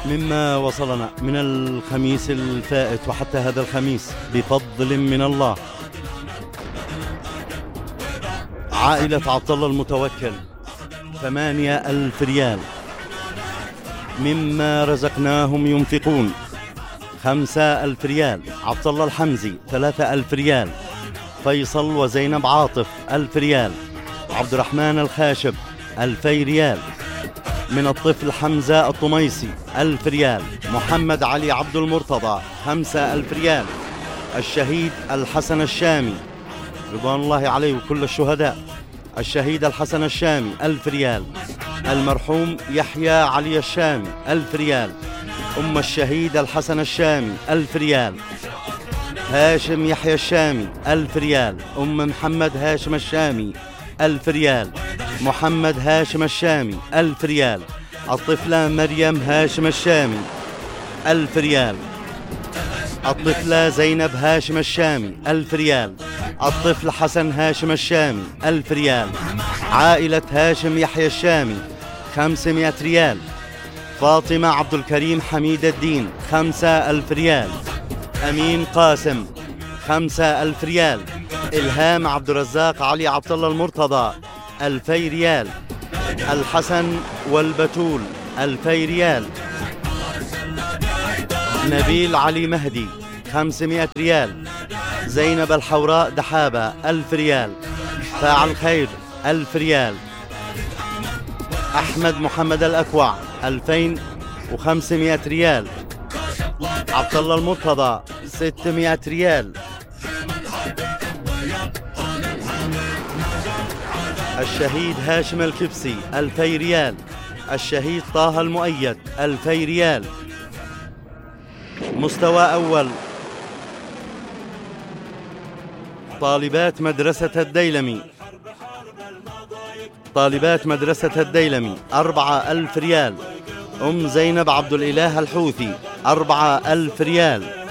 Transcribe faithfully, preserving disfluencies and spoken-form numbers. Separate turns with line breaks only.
مما وصلنا من الخميس الفائت وحتى هذا الخميس بفضل من الله، عائلة عبد الله المتوكل ثمانية ألف ريال، مما رزقناهم ينفقون خمسة ألف ريال، عبد الله الحمزي ثلاثة ألف ريال، فيصل وزينب عاطف ألف ريال، عبد الرحمن الخاشب ألفي ريال، من الطفل حمزة الطميسي ألف ريال، محمد علي عبد المرتضى خمسة ألف ريال، الشهيد الحسن الشامي رضوان الله عليه وكل الشهداء، الشهيد الحسن الشامي ألف ريال، المرحوم يحيى علي الشامي ألف ريال، أم الشهيد الحسن الشامي ألف ريال، هاشم يحيى الشامي ألف ريال، أم محمد هاشم الشامي ألف ريال، محمد هاشم الشامي ألف ريال، الطفلة مريم هاشم الشامي ألف ريال، الطفلة زينب هاشم الشامي ألف ريال، الطفل حسن هاشم الشامي ألف ريال، عائلة هاشم يحيى الشامي خمسمائة ريال، فاطمة عبد الكريم حميد الدين خمسة ألف ريال، أمين قاسم خمسة ألف ريال، إلهام عبد الرزاق علي عبد الله المرتضى ألفي ريال، الحسن والبتول ألفي ريال، نبيل علي مهدي خمسمائة ريال، زينب الحوراء دحابة ألف ريال، فاعل خير ألف ريال، أحمد محمد الأكوع ألفين وخمسمائة ريال، عبد الله المرتضى ستمائة ريال، الشهيد هاشم الكبسي ألفي ريال، الشهيد طه المؤيد ألفي ريال. مستوى أول، طالبات مدرسة الديلمي، طالبات مدرسة الديلمي أربعة ألف ريال، أم زينب عبد الإله الحوثي أربعة ألف ريال،